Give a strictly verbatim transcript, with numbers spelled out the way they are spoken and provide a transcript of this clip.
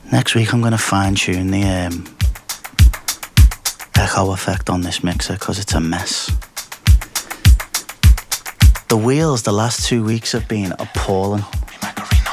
Next week I'm going to fine tune the um, echo effect on this mixer because it's a mess. The wheels the last two weeks have been appalling.